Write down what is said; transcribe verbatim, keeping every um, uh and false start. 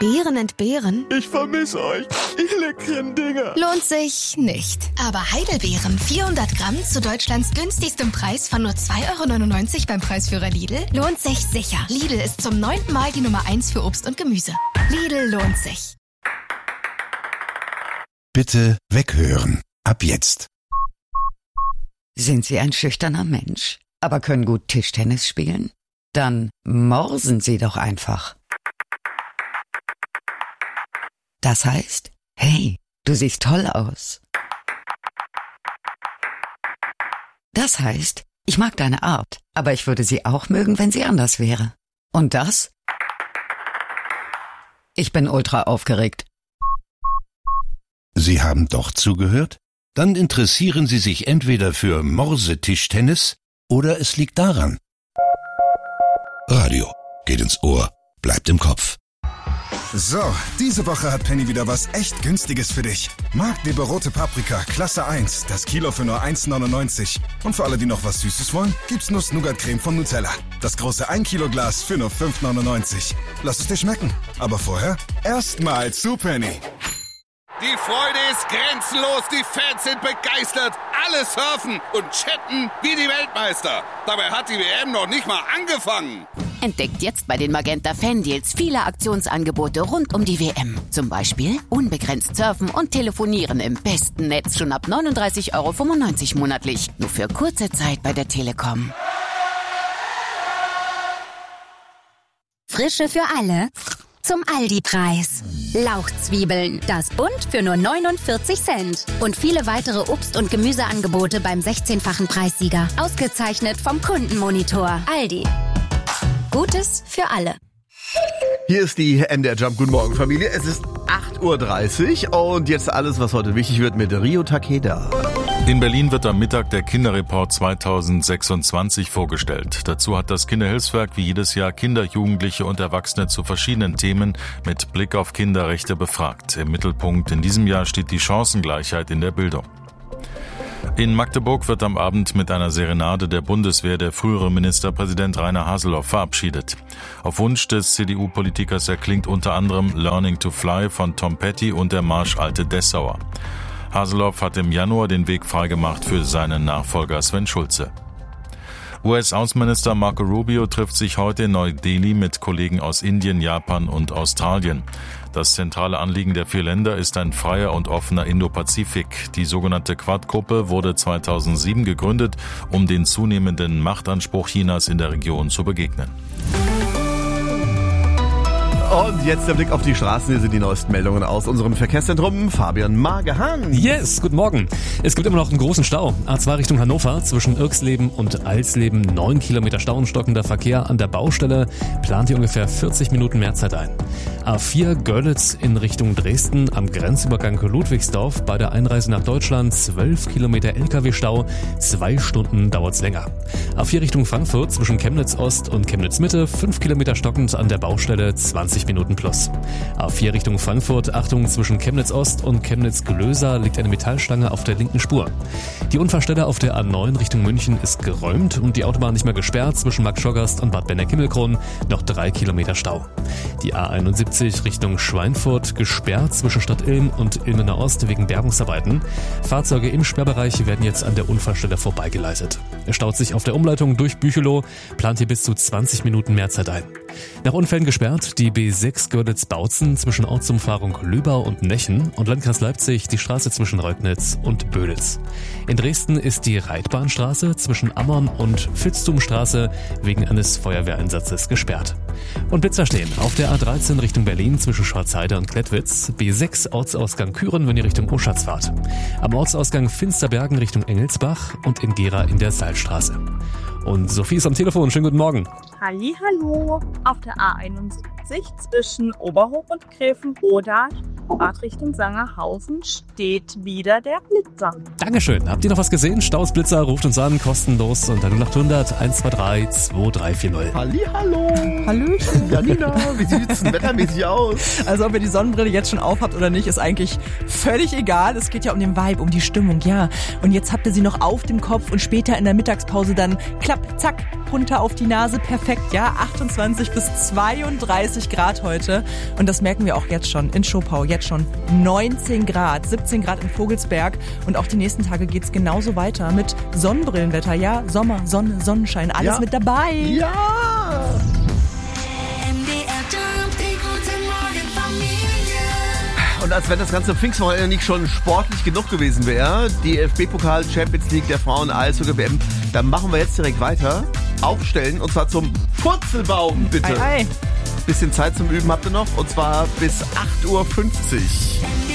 Beeren entbehren? Ich vermisse euch, ihr leckeren Dinger. Lohnt sich nicht. Aber Heidelbeeren vierhundert Gramm zu Deutschlands günstigstem Preis von nur zwei Euro neunundneunzig beim Preisführer Lidl lohnt sich sicher. Lidl ist zum neunten Mal die Nummer eins für Obst und Gemüse. Lidl lohnt sich. Bitte weghören. Ab jetzt. Sind Sie ein schüchterner Mensch, aber können gut Tischtennis spielen? Dann morsen Sie doch einfach. Das heißt, hey, du siehst toll aus. Das heißt, ich mag deine Art, aber ich würde sie auch mögen, wenn sie anders wäre. Und das? Ich bin ultra aufgeregt. Sie haben doch zugehört? Dann interessieren Sie sich entweder für Morsetischtennis oder es liegt daran. Radio geht ins Ohr, bleibt im Kopf. So, diese Woche hat Penny wieder was echt Günstiges für dich. Marktleber rote Paprika, Klasse eins, das Kilo für nur eins neunundneunzig. Und für alle, die noch was Süßes wollen, gibt's Nuss-Nougat-Creme von Nutella. Das große ein Kilo Glas für nur fünf neunundneunzig. Lass es dir schmecken. Aber vorher erstmal zu Penny. Die Freude ist grenzenlos, die Fans sind begeistert, alle surfen und chatten wie die Weltmeister. Dabei hat die W M noch nicht mal angefangen. Entdeckt jetzt bei den Magenta Fan-Deals viele Aktionsangebote rund um die W M. Zum Beispiel unbegrenzt surfen und telefonieren im besten Netz schon ab neununddreißig Euro fünfundneunzig monatlich. Nur für kurze Zeit bei der Telekom. Frische für alle. Zum Aldi-Preis. Lauchzwiebeln, das Bund für nur neunundvierzig Cent. Und viele weitere Obst- und Gemüseangebote beim sechzehnfachen Preissieger. Ausgezeichnet vom Kundenmonitor. Aldi. Gutes für alle. Hier ist die M D R Jump. Guten Morgen, Familie. Es ist acht Uhr dreißig und jetzt alles, was heute wichtig wird mit Rio Takeda. In Berlin wird am Mittag der Kinderreport zweitausendsechsundzwanzig vorgestellt. Dazu hat das Kinderhilfswerk wie jedes Jahr Kinder, Jugendliche und Erwachsene zu verschiedenen Themen mit Blick auf Kinderrechte befragt. Im Mittelpunkt in diesem Jahr steht die Chancengleichheit in der Bildung. In Magdeburg wird am Abend mit einer Serenade der Bundeswehr der frühere Ministerpräsident Rainer Haseloff verabschiedet. Auf Wunsch des C D U-Politikers erklingt unter anderem Learning to Fly von Tom Petty und der Marsch Alte Dessauer. Haseloff hat im Januar den Weg freigemacht für seinen Nachfolger Sven Schulze. U S-Außenminister Marco Rubio trifft sich heute in Neu-Delhi mit Kollegen aus Indien, Japan und Australien. Das zentrale Anliegen der vier Länder ist ein freier und offener Indo-Pazifik. Die sogenannte Quad-Gruppe wurde zweitausendsieben gegründet, um den zunehmenden Machtanspruch Chinas in der Region zu begegnen. Und jetzt der Blick auf die Straßen. Hier sind die neuesten Meldungen aus unserem Verkehrszentrum. Fabian Magehan. Yes, guten Morgen. Es gibt immer noch einen großen Stau. A zwei Richtung Hannover zwischen Irksleben und Alsleben. Neun Kilometer Stau und stockender Verkehr an der Baustelle. Plant hier ungefähr vierzig Minuten Mehrzeit ein. A vier Görlitz in Richtung Dresden am Grenzübergang Ludwigsdorf. Bei der Einreise nach Deutschland zwölf Kilometer L K W-Stau. Zwei Stunden dauert's länger. A vier Richtung Frankfurt zwischen Chemnitz Ost und Chemnitz Mitte. fünf Kilometer stockend an der Baustelle. zwanzig Minuten plus. A vier Richtung Frankfurt, Achtung, zwischen Chemnitz Ost und Chemnitz Glöser liegt eine Metallstange auf der linken Spur. Die Unfallstelle auf der A neun Richtung München ist geräumt und die Autobahn nicht mehr gesperrt zwischen Markt Schoggast und Bad Benner-Kimmelkron, noch drei Kilometer Stau. Die A einundsiebzig Richtung Schweinfurt gesperrt zwischen Stadt Ilm und Ilmener Ost wegen Bergungsarbeiten. Fahrzeuge im Sperrbereich werden jetzt an der Unfallstelle vorbeigeleitet. Es staut sich auf der Umleitung durch Büchelow, plant hier bis zu zwanzig Minuten Mehrzeit ein. Nach Unfällen gesperrt die B sechs Görlitz-Bautzen zwischen Ortsumfahrung Lübau und Nechen und Landkreis Leipzig die Straße zwischen Reutnitz und Böditz. In Dresden ist die Reitbahnstraße zwischen Ammern und Vitzthumstraße wegen eines Feuerwehreinsatzes gesperrt. Und Blitzer stehen auf der A dreizehn Richtung Berlin zwischen Schwarzheide und Klettwitz, B sechs Ortsausgang Küren, wenn ihr Richtung Oschatz fahrt. Am Ortsausgang Finsterbergen Richtung Engelsbach und in Gera in der Salzstraße. Und Sophie ist am Telefon. Schönen guten Morgen. Hallihallo. Auf der A einundsiebzig zwischen Oberhof und Gräfenbroda Fahrtrichtung Sangerhausen steht wieder der Blitzer. Dankeschön. Habt ihr noch was gesehen? Staus, Blitzer, ruft uns an, kostenlos unter null acht hundert eins zwei drei zwei drei vier null. Hallihallo. Hallöchen. Janina, wie sieht's denn wettermäßig aus? Also ob ihr die Sonnenbrille jetzt schon aufhabt oder nicht, ist eigentlich völlig egal. Es geht ja um den Vibe, um die Stimmung, ja. Und jetzt habt ihr sie noch auf dem Kopf und später in der Mittagspause dann klapp, zack, runter auf die Nase. Perfekt, ja. achtundzwanzig bis zweiunddreißig Grad heute. Und das merken wir auch jetzt schon in Schopau. Jetzt schon neunzehn Grad, siebzehn Grad in Vogelsberg. Und auch die nächsten Tage geht's genauso weiter mit Sonnenbrillenwetter. Ja, Sommer, Sonne, Sonnenschein, alles ja. mit dabei. Ja! Und als wenn das ganze Pfingstwochenende nicht schon sportlich genug gewesen wäre, die F B-Pokal Champions League der Frauen Eishockey-W M, dann machen wir jetzt direkt weiter. Aufstellen, und zwar zum Purzelbaum, bitte. Ei, ei. Bisschen Zeit zum Üben habt ihr noch, und zwar bis acht Uhr fünfzig.